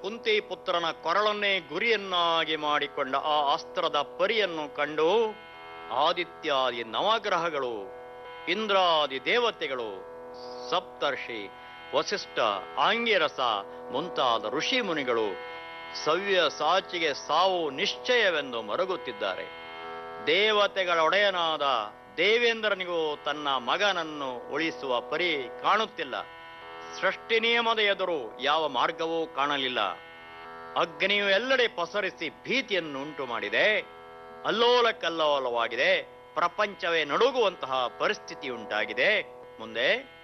ಕುಂತಿ ಪುತ್ರನ ಕೊರಳನ್ನೇ ಗುರಿಯನ್ನಾಗಿ ಮಾಡಿಕೊಂಡ ಆ ಅಸ್ತ್ರದ ಪರಿಯನ್ನು ಕಂಡು ಆದಿತ್ಯಾದಿ ನವಗ್ರಹಗಳು, ಇಂದ್ರಾದಿ ದೇವತೆಗಳು, ಸಪ್ತರ್ಷಿ, ವಸಿಷ್ಠ, ಆಂಗಿರಸ ಮುಂತಾದ ಋಷಿ ಮುನಿಗಳು ಸವ್ಯ ಸಾಚಿಗೆ ಸಾವು ನಿಶ್ಚಯವೆಂದು ಮರುಗುತ್ತಿದ್ದಾರೆ. ದೇವತೆಗಳೊಡೆಯನಾದ ದೇವೇಂದ್ರನಿಗೂ ತನ್ನ ಮಗನನ್ನು ಉಳಿಸುವ ಪರಿ ಕಾಣುತ್ತಿಲ್ಲ. ಸೃಷ್ಟಿ ನಿಯಮದ ಎದುರು ಯಾವ ಮಾರ್ಗವೂ ಕಾಣಲಿಲ್ಲ. ಅಗ್ನಿಯು ಎಲ್ಲೆಡೆ ಪಸರಿಸಿ ಭೀತಿಯನ್ನುಂಟು ಮಾಡಿದೆ. ಅಲ್ಲೋಲ ಕಲ್ಲೋಲವಾಗಿದೆ. ಪ್ರಪಂಚವೇ ನಡುಗುವಂತಹ ಪರಿಸ್ಥಿತಿ ಉಂಟಾಗಿದೆ. ಮುಂದೆ